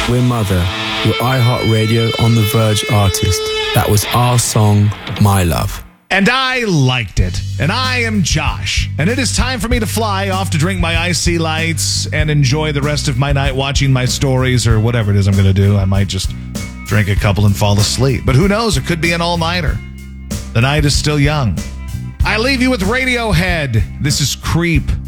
We're Mother, your iHeartRadio On The Verge artist. That was our song, My Love. And I liked it. And I am Josh. And it is time for me to fly off to drink my icy lights and enjoy the rest of my night watching my stories or whatever it is I'm going to do. I might just drink a couple and fall asleep. But who knows? It could be an all-nighter. The night is still young. I leave you with Radiohead. This is Creep.